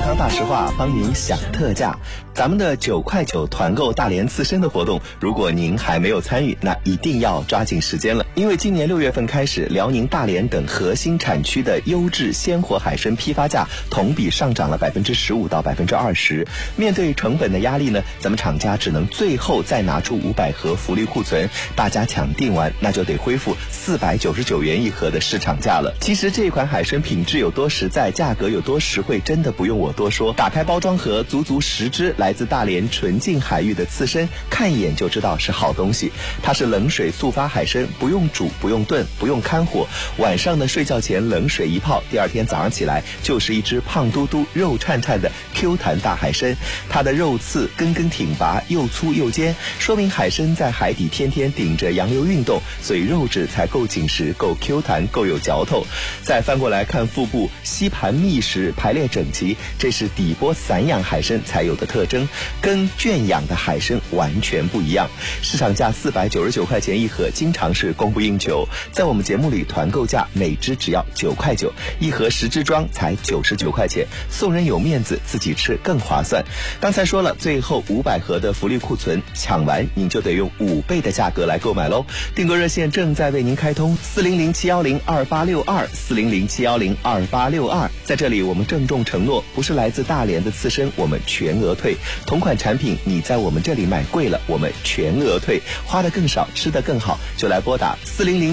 康大实话帮您享特价。咱们的9块9团购大连刺身的活动，如果您还没有参与，那一定要抓紧时间了。因为今年6月份开始，辽宁大连等核心产区的优质鲜活海参批发价同比上涨了15%到20%。面对成本的压力呢，咱们厂家只能最后再拿出500盒福利库存，大家抢订完那就得恢复499元一盒的市场价了。其实这款海参品质有多实在，价格有多实惠，真的不用我多说。打开包装盒，足足10只来自大连纯净海域的刺参，看一眼就知道是好东西。它是冷水速发海参，不用煮，不用炖，不用看火，晚上呢睡觉前冷水一泡，第二天早上起来就是一只胖嘟嘟、肉颤颤的 Q 弹大海参。它的肉刺根根挺拔，又粗又尖，说明海参在海底天天顶着洋流运动，所以肉质才够紧实，够 Q 弹，够有嚼头。再翻过来看腹部，吸盘密实，排列整齐，这是底波散养海参才有的特征，跟圈养的海参完全不一样。市场价499块钱一盒，经常是供不应求。在我们节目里，团购价每只只要9块9，一盒10只装才99块钱，送人有面子，自己吃更划算。刚才说了，最后500盒的福利库存，抢完您就得用5倍的价格来购买喽。订购热线正在为您开通，40071028862，40071028862。在这里我们郑重承诺，不是来自大连的刺参我们全额退，同款产品你在我们这里买贵了，我们全额退，花得更少，吃得更好，就来拨打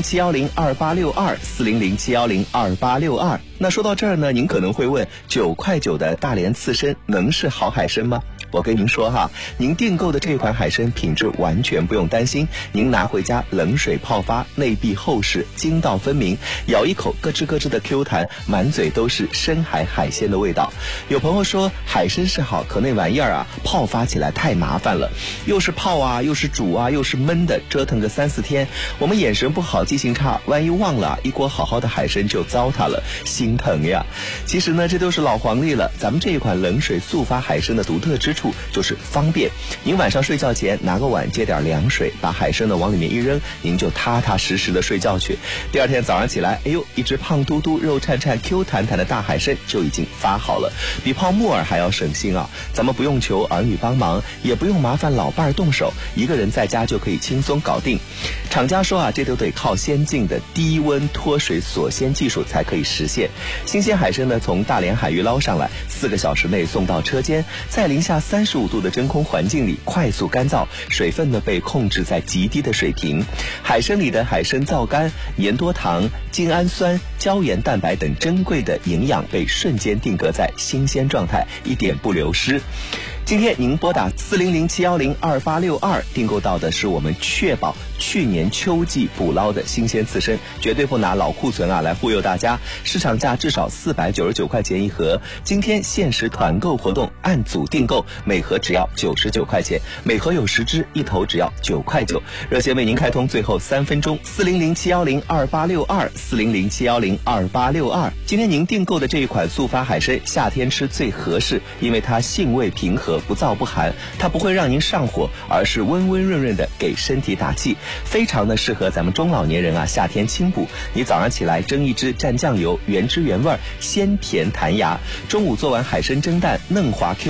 40071028862，40071028862。那说到这儿呢，您可能会问，9块9的大连刺参能是好海参吗？我跟您说哈，您订购的这款海参品质完全不用担心，您拿回家冷水泡发，内壁厚实，筋道分明，咬一口咯吱咯吱的 Q 弹，满嘴都是深海海鲜的味道。有朋友说海参是好，可那玩意儿啊，泡发起来太麻烦了，又是泡啊，又是煮啊，又是焖的，折腾个3-4天，我们眼神不好，记性差，万一忘了，一锅好好的海参就糟蹋了，心疼呀。其实呢，这都是老黄历了，咱们这一款冷水速发海参的独特之处就是方便。您晚上睡觉前拿个碗接点凉水，把海参呢往里面一扔，您就踏踏实实的睡觉去。第二天早上起来，哎呦，一只胖嘟嘟、肉颤颤、Q 弹弹的大海参就已经发好了，比泡木耳还要省心啊！咱们不用求儿女帮忙，也不用麻烦老伴儿动手，一个人在家就可以轻松搞定。厂家说啊，这都得靠先进的低温脱水锁鲜技术才可以实现。新鲜海参呢，从大连海域捞上来，4个小时内送到车间，在零下35度的真空环境里快速干燥，水分呢被控制在极低的水平。海参里的海参皂苷、粘多糖、精氨酸、胶原蛋白等珍贵的营养被瞬间定格在新鲜状态，一点不流失。今天您拨打40071028862订购到的是我们确保去年秋季捕捞的新鲜刺参，绝对不拿老库存啊来忽悠大家。市场价至少499块钱一盒，今天限时团购活动，按组订购，每盒只要99块钱，每盒有10只，一头只要9块9。热线为您开通最后3分钟，40071028862，40071028862。今天您订购的这一款速发海参，夏天吃最合适，因为它性味平和，不燥不寒，它不会让您上火，而是温温润润的给身体打气，非常的适合咱们中老年人啊夏天清补。你早上起来蒸一只蘸酱油，原汁原味，鲜甜弹牙；中午做完海参蒸蛋，嫩滑 Q